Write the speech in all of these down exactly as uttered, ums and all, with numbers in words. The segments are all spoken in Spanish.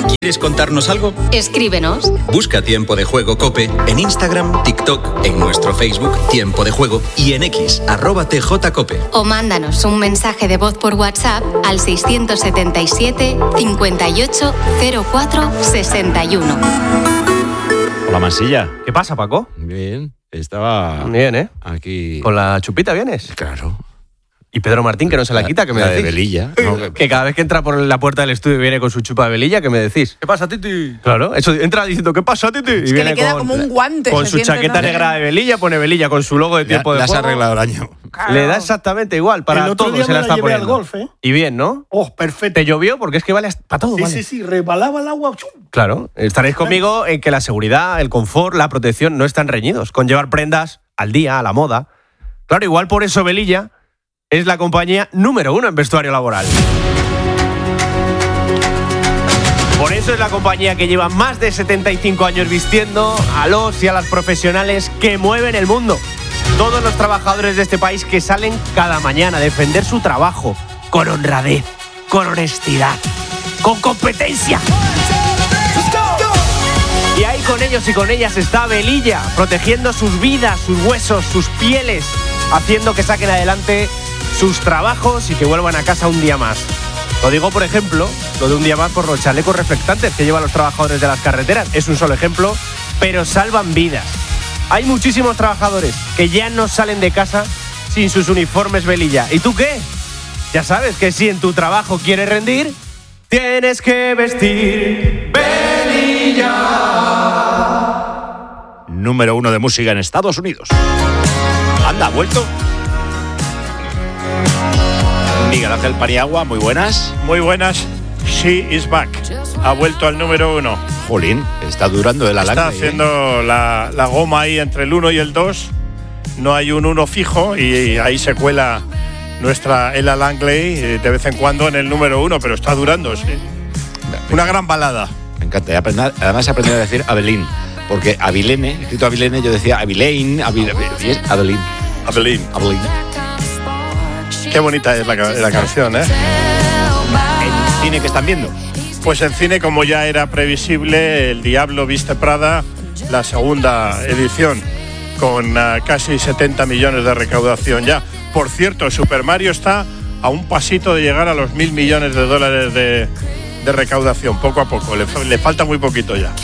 ¿Quieres contarnos algo? Escríbenos. Busca Tiempo de Juego COPE en Instagram, TikTok, en nuestro Facebook Tiempo de Juego y en X, arroba tjcope. O mándanos un mensaje de voz por WhatsApp al seiscientos setenta y siete, cincuenta y ocho, cero cuatro, sesenta y uno. Hola, Mansilla. ¿Qué pasa, Paco? Bien, estaba... Bien, ¿eh? Aquí... ¿Con la chupita vienes? Claro. Y Pedro Martín, que no se la quita, que me la decís. de velilla. No, que cada vez que entra por la puerta del estudio viene con su chupa de velilla, que me decís. ¿Qué pasa, Titi? Claro, eso entra diciendo, ¿qué pasa, Titi? Y es que viene le queda con, como un guante. con su siente, chaqueta ¿no? negra de velilla, pone velilla con su logo de Tiempo Le, de le has Juego. arreglado el año. Claro. Le da exactamente igual, para El otro todo día se me la la está llevé al poniendo. golf, ¿eh? Y bien, ¿no? Oh, perfecto. Te llovió porque es que vale para todo, Sí, vale. sí, sí, rebalaba el agua. ¡Chum! Claro, estaréis conmigo en que la seguridad, el confort, la protección no están reñidos con llevar prendas al día, a la moda. Claro, igual por eso Velilla es la compañía número uno en vestuario laboral. Por eso es la compañía que lleva más de setenta y cinco años vistiendo a los y a las profesionales que mueven el mundo. Todos los trabajadores de este país que salen cada mañana a defender su trabajo con honradez, con honestidad, con competencia. Y ahí con ellos y con ellas está Velilla, protegiendo sus vidas, sus huesos, sus pieles, haciendo que saquen adelante sus trabajos y que vuelvan a casa un día más. Lo digo, por ejemplo, lo de un día más por los chalecos reflectantes que llevan los trabajadores de las carreteras. Es un solo ejemplo, pero salvan vidas. Hay muchísimos trabajadores que ya no salen de casa sin sus uniformes Velilla. ¿Y tú qué? Ya sabes que si en tu trabajo quieres rendir, tienes que vestir Velilla. Número uno de música en Estados Unidos. Anda, ¿ha vuelto? Miguel Ángel Paniagua, muy buenas. Muy buenas. She is back. Ha vuelto al número uno. Jolín, está durando el alarme. Está haciendo ¿eh? la, la goma ahí entre el uno y el dos. No hay un uno fijo y ahí se cuela nuestra Ella Langley de vez en cuando en el número uno, pero está durando, sí. Una gran balada. Me encanta. Y aprender, además he aprendido a decir Avelín, porque Avilene, escrito Avilene, yo decía Avilain, Avilene, Avelín. Avelín. Avelín. Qué bonita es la, la canción, ¿eh? ¿El cine que están viendo? Pues en cine, como ya era previsible, El Diablo Viste Prada, la segunda edición, con uh, casi setenta millones de recaudación ya. Por cierto, Super Mario está a un pasito de llegar a los mil millones de dólares de, de recaudación, poco a poco, le, le falta muy poquito ya.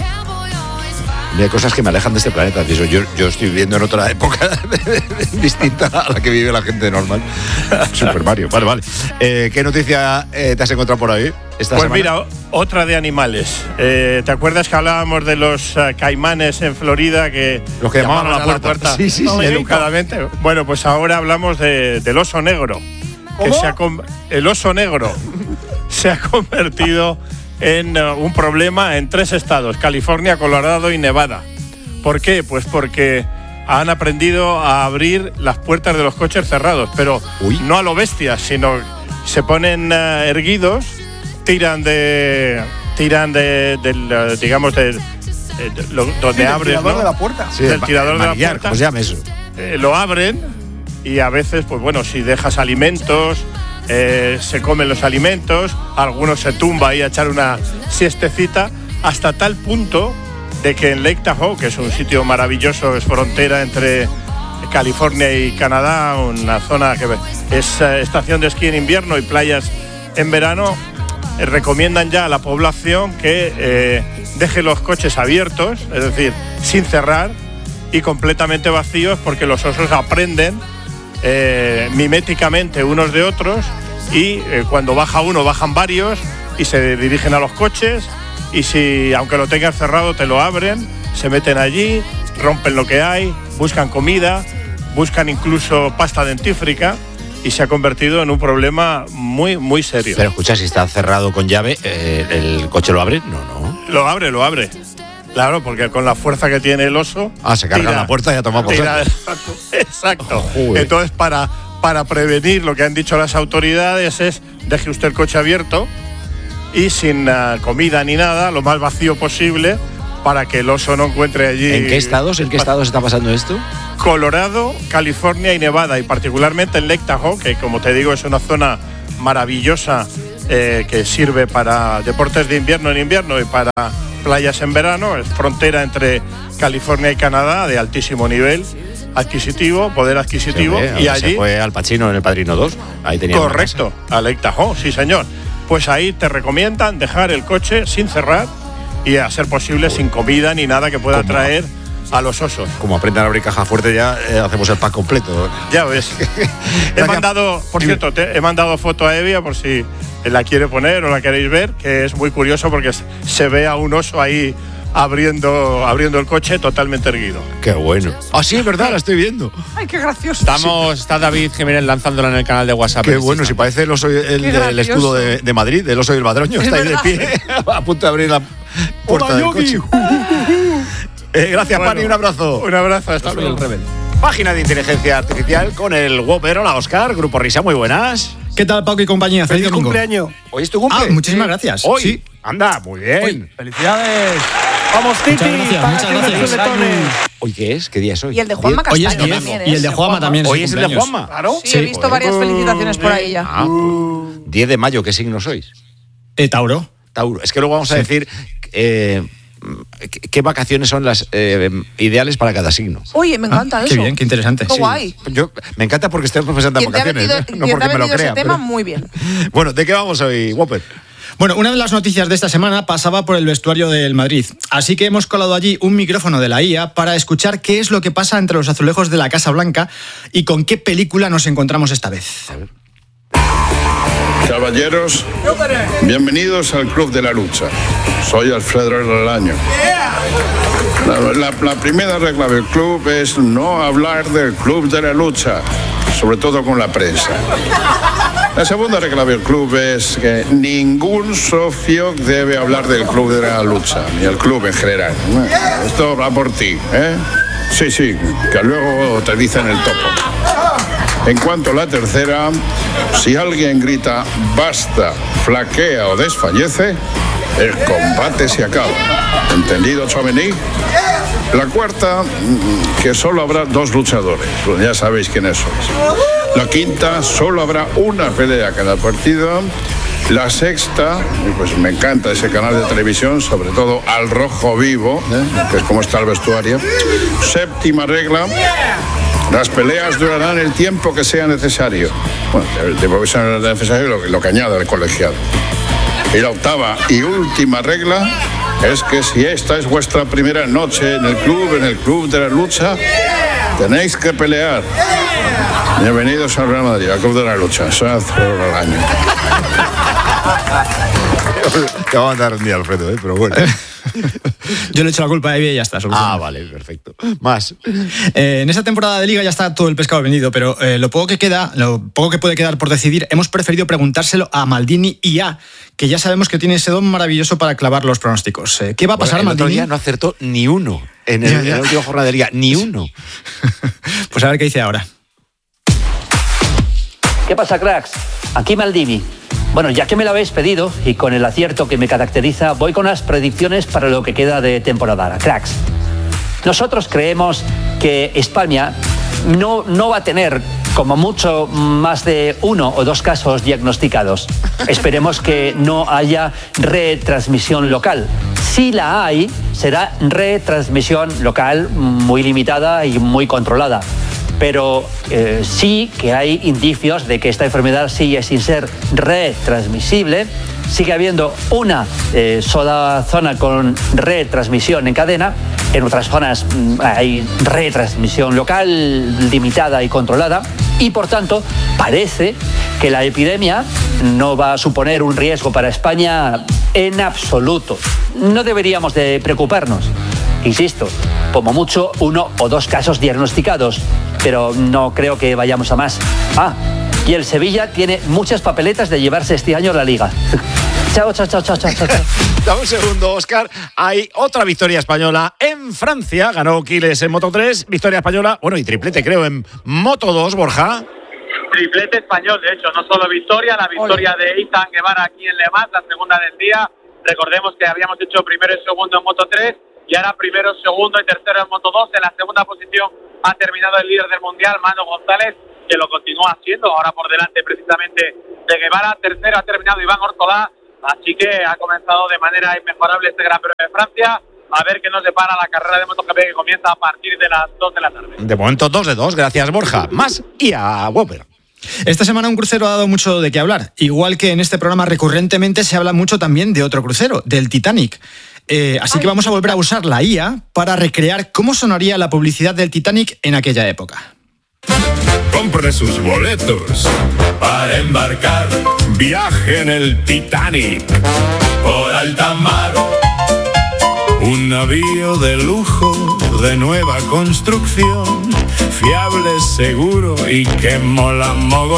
Hay cosas que me alejan de este planeta. Yo, yo estoy viviendo en otra época distinta a la que vive la gente normal. Super Mario. Vale, vale. Eh, ¿Qué noticia eh, te has encontrado por ahí esta Pues semana? mira, otra de animales. Eh, ¿Te acuerdas que hablábamos de los uh, caimanes en Florida que los que llamaban a la puerta? puerta sí, sí, sí. Educadamente. Bueno, pues ahora hablamos de, del oso negro. Que se ha, el oso negro se ha convertido en uh, un problema en tres estados: California, Colorado y Nevada. ¿Por qué? Pues porque han aprendido a abrir las puertas de los coches cerrados, pero Uy. no a lo bestia, sino se ponen uh, erguidos, tiran de tiran de, del uh, digamos de, de, de lo, donde sí, abres, tirador ¿no? de la puerta. Sí, del tirador manillar, de la puerta. ¿cómo se llama eso? Eh, lo abren y a veces, pues bueno, si dejas alimentos, Eh, se comen los alimentos, algunos se tumba ahí a echar una siestecita, hasta tal punto de que en Lake Tahoe, que es un sitio maravilloso, es frontera entre California y Canadá, una zona que es eh, estación de esquí en invierno y playas en verano, eh, recomiendan ya a la población que eh, deje los coches abiertos, es decir, sin cerrar y completamente vacíos, porque los osos aprenden Eh, miméticamente unos de otros y eh, cuando baja uno bajan varios y se dirigen a los coches y si aunque lo tengas cerrado te lo abren, se meten allí, rompen lo que hay, buscan comida, buscan incluso pasta dentífrica y se ha convertido en un problema muy muy serio. Pero escucha, si está cerrado con llave, eh, ¿el coche lo abre? No, no. Lo abre, lo abre. Claro, porque con la fuerza que tiene el oso... Ah, se carga la puerta y ya toma por tira, Exacto. exacto. Oh, Entonces, para, para prevenir, lo que han dicho las autoridades es deje usted el coche abierto y sin uh, comida ni nada, lo más vacío posible, para que el oso no encuentre allí... ¿En qué estados? ¿En qué estados está pasando esto? Colorado, California y Nevada, y particularmente en Lake Tahoe, que como te digo es una zona maravillosa eh, que sirve para deportes de invierno en invierno y para playas en verano. Es frontera entre California y Canadá, de altísimo nivel adquisitivo, poder adquisitivo. Sí, y allí se fue Al Pacino en El Padrino dos. Ahí tenía. Correcto, a Lake Tahoe, sí señor. Pues ahí te recomiendan dejar el coche sin cerrar y a ser posible Uy. sin comida ni nada que pueda ¿Cómo? traer a los osos. Como aprendan a abrir caja fuerte ya eh, hacemos el pack completo. Ya ves. he mandado, por cierto, te, he mandado foto a Evia por si la quiere poner o la queréis ver, que es muy curioso porque se ve a un oso ahí abriendo, abriendo el coche totalmente erguido. Qué bueno. Ah, sí, es verdad, la estoy viendo. Ay, qué gracioso. Estamos, sí. Está David Jiménez lanzándola en el canal de WhatsApp. Qué bueno, si parece el oso, el, el escudo de, de Madrid, el oso y el Badroño, está ahí de pie, a punto de abrir la puerta Hola, del Yogi. coche. Eh, gracias, bueno, Pani, un abrazo. Un abrazo, hasta luego. Página de inteligencia artificial con el Whopper. Hola, Oscar, Grupo Risa, muy buenas. ¿Qué tal, Paco y compañía? Feliz, Feliz cumpleaños. Hoy es tu cumple. Ah, muchísimas gracias. Hoy. Sí. Anda, muy bien. Hoy. Felicidades. Vamos, Titi. Muchas gracias, muchas gracias. ¿Hoy qué es? ¿Qué día es hoy? Y el de Juanma Castaño hoy es diez, también, ¿eh? Y el de Juanma también. Hoy es el de Juanma. Claro. Sí, sí, he visto varias felicitaciones por ahí ya. Ah, diez de mayo, ¿qué signo sois? Eh, Tauro. Tauro. Es que luego vamos a sí. decir eh, qué vacaciones son las eh, ideales para cada signo. Oye, me encanta ah, eso. Qué bien, qué interesante. Qué sí. guay. Yo, me encanta porque estamos presentando vacaciones, metido, ¿eh? No porque me lo crea. Ese tema pero... muy bien. Bueno, ¿de qué vamos hoy, Whopper? Bueno, una de las noticias de esta semana pasaba por el vestuario del Madrid. Así que hemos colado allí un micrófono de la I A para escuchar qué es lo que pasa entre los azulejos de la Casa Blanca y con qué película nos encontramos esta vez. A ver. Caballeros, bienvenidos al Club de la Lucha. Soy Alfredo Relaño. La, la, la primera regla del club es no hablar del Club de la Lucha, sobre todo con la prensa. La segunda regla del club es que ningún socio debe hablar del Club de la Lucha, ni el club en general. Esto va por ti, ¿eh? Sí, sí, que luego te dicen el topo. En cuanto a la tercera, si alguien grita basta, flaquea o desfallece, el combate se acaba. ¿Entendido, Chomení? La cuarta, que solo habrá dos luchadores. Pues ya sabéis quiénes sois. La quinta, solo habrá una pelea cada partido. La sexta, pues me encanta ese canal de televisión, sobre todo Al Rojo Vivo, ¿eh? Que es como está el vestuario. Séptima regla. Las peleas durarán el tiempo que sea necesario. Bueno, el tiempo que sea necesario lo, lo que añada el colegiado. Y la octava y última regla es que si esta es vuestra primera noche en el club, en el Club de la Lucha, tenéis que pelear. Bienvenidos al Real Madrid, al Club de la Lucha. Soy Alfredo Relaño. Te va a mandar un día, Alfredo, ¿eh? Pero bueno. Yo le echo la culpa a Evia y ya está. Ah, vale, perfecto. Más. Eh, en esta temporada de Liga ya está todo el pescado vendido, pero eh, lo poco que queda, lo poco que puede quedar por decidir, hemos preferido preguntárselo a Maldini I A, que ya sabemos que tiene ese don maravilloso para clavar los pronósticos. Eh, ¿Qué va a pasar, bueno, el Maldini? otro día no acertó ni uno en el, en el último jornada de Liga, ni uno. Pues a ver qué dice ahora. ¿Qué pasa, cracks? Aquí Maldini. Bueno, ya que me lo habéis pedido y con el acierto que me caracteriza, voy con las predicciones para lo que queda de temporada. Cracks, nosotros creemos que España no, no va a tener como mucho más de uno o dos casos diagnosticados. Esperemos que no haya retransmisión local. Si la hay, será retransmisión local muy limitada y muy controlada. Pero eh, sí que hay indicios de que esta enfermedad sigue sin ser retransmisible. Sigue habiendo una eh, sola zona con retransmisión en cadena. En otras zonas mmm, hay retransmisión local, limitada y controlada. Y por tanto, parece que la epidemia no va a suponer un riesgo para España en absoluto. No deberíamos de preocuparnos. Insisto, como mucho uno o dos casos diagnosticados, pero no creo que vayamos a más. Ah, y el Sevilla tiene muchas papeletas de llevarse este año la Liga. Chao, chao, chao, chao, chao, chao. Dame un segundo, Óscar. Hay otra victoria española en Francia. Ganó Quiles en Moto tres, victoria española, bueno, y triplete creo en Moto dos, Borja. Triplete español, de hecho, no solo victoria, la victoria Ole. de Izan Guevara aquí en Le Mans, la segunda del día. Recordemos que habíamos hecho primero y segundo en Moto tres. Y ahora primero, segundo y tercero en Moto dos. En la segunda posición ha terminado el líder del Mundial, Manu González. que lo continúa haciendo, ahora por delante precisamente de Guevara. Tercero ha terminado Iván Ortolá, así que ha comenzado de manera inmejorable este Gran Premio de Francia. A ver qué nos depara la carrera de MotoGP, que comienza a partir de las dos de la tarde. De momento dos de dos, gracias Borja. Más y a Webber. Esta semana un crucero ha dado mucho de qué hablar. Igual que en este programa recurrentemente se habla mucho también de otro crucero, del Titanic. Eh, así Ay. que vamos a volver a usar la I A para recrear cómo sonaría la publicidad del Titanic en aquella época. Compre sus boletos para embarcar. Viaje en el Titanic por alta mar. Un navío de lujo, de nueva construcción, fiable, seguro y que mola mogollón.